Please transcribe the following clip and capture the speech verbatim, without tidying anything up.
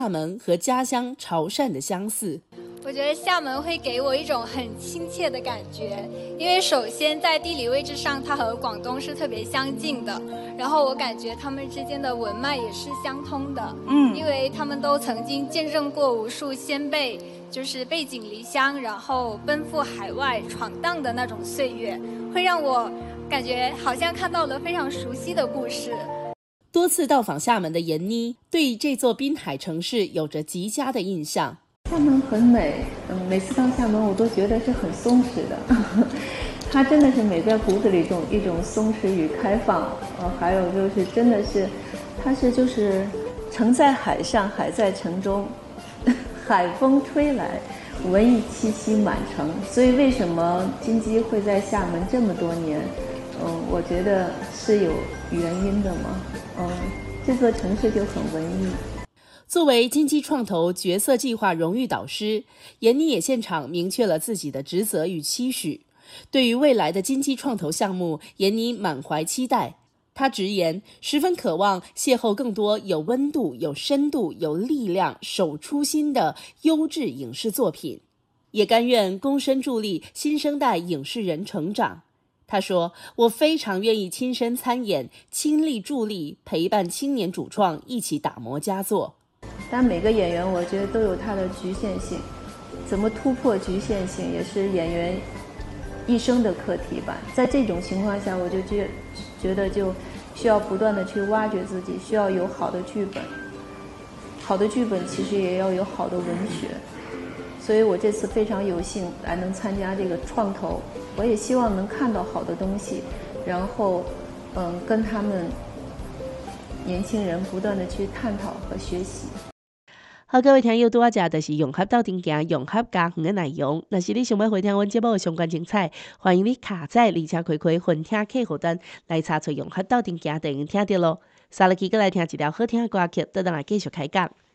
厦门和家乡潮汕的相似。 我觉得厦门会给我一种很亲切的感觉，因为首先在地理位置上，它和广东是特别相近的，然后我感觉他们之间的文脉也是相通的，嗯，因为他们都曾经见证过无数先辈就是背井离乡，然后奔赴海外闯荡的那种岁月，会让我感觉好像看到了非常熟悉的故事。 多次到访厦门的闫妮对这座滨海城市有着极佳的印象。 厦门很美，嗯，每次到厦门我都觉得是很松弛的，它真的是美在骨子里一种一种松弛与开放，呃，还有就是真的是，它是就是城在海上，海在城中，海风吹来，文艺气息满城。所以为什么金鸡会在厦门这么多年？嗯，我觉得是有原因的嘛，嗯，这座城市就很文艺。 作为金鸡创投角色计划荣誉导师，闫妮也现场明确了自己的职责与期许。对于未来的金鸡创投项目，闫妮满怀期待。她直言，十分渴望邂逅更多有温度、有深度、有力量、守初心的优质影视作品，也甘愿躬身助力新生代影视人成长。他说：“我非常愿意亲身参演，亲力助力，陪伴青年主创一起打磨佳作。” 但每个演员我觉得都有他的局限性，怎么突破局限性也是演员一生的课题吧。在这种情况下，我就觉觉得就需要不断的去挖掘自己，需要有好的剧本，好的剧本其实也要有好的文学。所以我这次非常有幸来能参加这个创投，我也希望能看到好的东西，然后嗯跟他们年轻人不断的去探讨和学习。 好，各位听友拄仔食就是融合到定行、融合家园的内容。若是你想要回听阮节目的相关精彩，欢迎你下载而且开开分听客户端来查找融合到定行，就能听到咯。下落去，再来听一条好听的歌曲，等等来继续开讲。